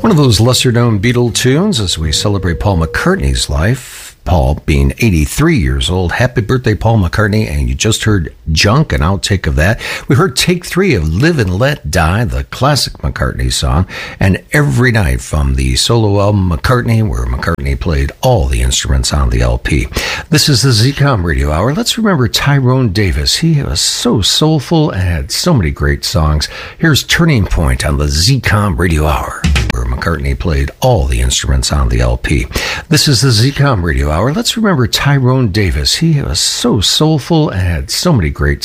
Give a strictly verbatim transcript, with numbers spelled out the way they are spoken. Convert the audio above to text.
One of those lesser-known Beatle tunes as we celebrate Paul McCartney's life. Paul being eighty-three years old. Happy birthday, Paul McCartney. And you just heard Junk, an outtake of that. We heard take three of Live and Let Die, the classic McCartney song. And Every Night from the solo album McCartney, where McCartney played all the instruments on the L P. This is the Z COM Radio Hour. Let's remember Tyrone Davis. He was so soulful and had so many great songs. Here's Turning Point on the Z COM Radio Hour, where McCartney played all the instruments on the L P. This is the Z COM Radio Hour. Let's remember Tyrone Davis. He was so soulful and had so many great